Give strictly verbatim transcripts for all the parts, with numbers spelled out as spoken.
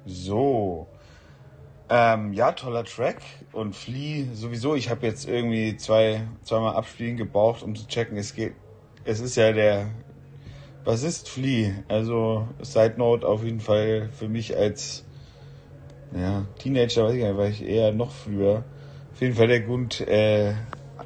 So. Ähm, ja, toller Track. Und Flea sowieso. Ich habe jetzt irgendwie zwei, zweimal abspielen gebraucht, um zu checken, es geht. Es ist ja der. Was ist Flea? Also, Side Note auf jeden Fall für mich als ja, Teenager, weiß ich nicht, war ich eher noch früher. Auf jeden Fall der Grund, äh, äh,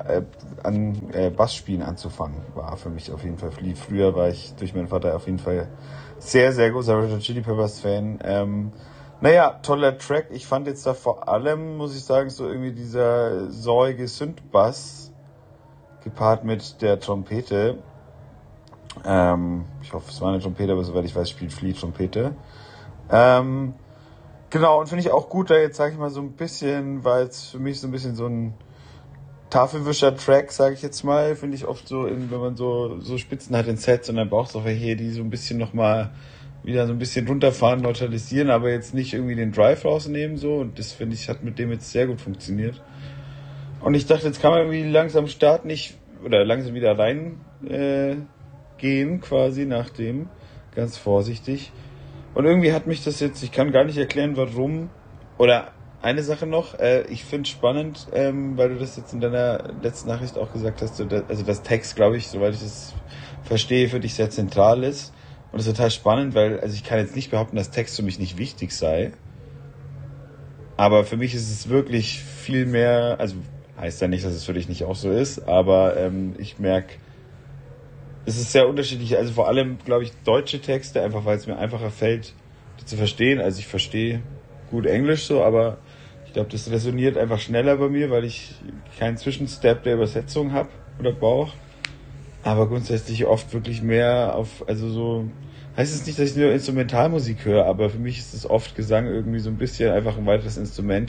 an äh, Bassspielen anzufangen, war für mich auf jeden Fall Flea. Früher war ich durch meinen Vater auf jeden Fall sehr, sehr großer Red Hot Chili Peppers Fan. Ähm, naja, toller Track. Ich fand jetzt da vor allem, muss ich sagen, so irgendwie dieser säuige Synth-Bass gepaart mit der Trompete. Ähm, ich hoffe, es war eine Trompete, aber soweit ich weiß, spielt Flea Trompete. Ähm, genau, und finde ich auch gut, da jetzt, sage ich mal, so ein bisschen, weil es für mich so ein bisschen so ein Tafelwischer-Track, sage ich jetzt mal, finde ich oft so, in, wenn man so, so Spitzen hat in Sets und dann braucht es auch welche, die so ein bisschen nochmal wieder so ein bisschen runterfahren, neutralisieren, aber jetzt nicht irgendwie den Drive rausnehmen, so, und das finde ich, hat mit dem jetzt sehr gut funktioniert. Und ich dachte, jetzt kann man irgendwie langsam starten, ich, oder langsam wieder rein, äh, gehen, quasi, nach dem, ganz vorsichtig. Und irgendwie hat mich das jetzt, ich kann gar nicht erklären, warum, oder eine Sache noch, äh, ich finde spannend, ähm, weil du das jetzt in deiner letzten Nachricht auch gesagt hast, so, da, also das Text, glaube ich, soweit ich das verstehe, für dich sehr zentral ist. Und das ist total spannend, weil, also ich kann jetzt nicht behaupten, dass Text für mich nicht wichtig sei, aber für mich ist es wirklich viel mehr, also heißt ja nicht, dass es für dich nicht auch so ist, aber ähm, ich merke, es ist sehr unterschiedlich, also vor allem, glaube ich, deutsche Texte, einfach weil es mir einfacher fällt, die zu verstehen. Also ich verstehe gut Englisch so, aber ich glaube, das resoniert einfach schneller bei mir, weil ich keinen Zwischenstep der Übersetzung habe oder brauche. Aber grundsätzlich oft wirklich mehr auf, also so, heißt es nicht, dass ich nur Instrumentalmusik höre, aber für mich ist es oft Gesang irgendwie so ein bisschen einfach ein weiteres Instrument.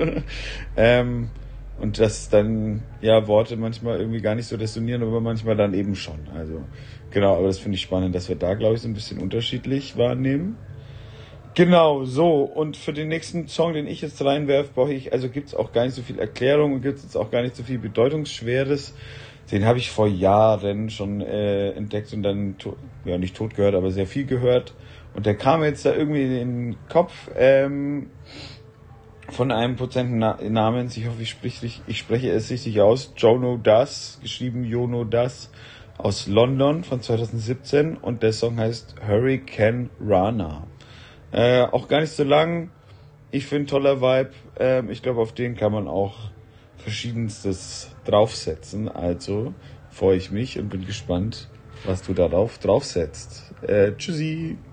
ähm, Und dass dann, ja, Worte manchmal irgendwie gar nicht so resonieren, aber manchmal dann eben schon. Also, genau, aber das finde ich spannend, dass wir da, glaube ich, so ein bisschen unterschiedlich wahrnehmen. Genau, so. Und für den nächsten Song, den ich jetzt reinwerfe, brauche ich, also gibt's auch gar nicht so viel Erklärung und gibt's jetzt auch gar nicht so viel Bedeutungsschweres. Den habe ich vor Jahren schon äh, entdeckt und dann, to- ja, nicht tot gehört, aber sehr viel gehört. Und der kam jetzt da irgendwie in den Kopf, ähm, von einem Prozenten na- namens, ich hoffe, ich spreche, ich spreche es richtig aus, Jono Das, geschrieben Jono Das, aus London von zwanzig siebzehn, und der Song heißt Hurricane Rana. Äh, auch gar nicht so lang, ich finde toller Vibe, ähm, ich glaube, auf den kann man auch verschiedenstes draufsetzen, also freue ich mich und bin gespannt, was du darauf draufsetzt. Äh, tschüssi!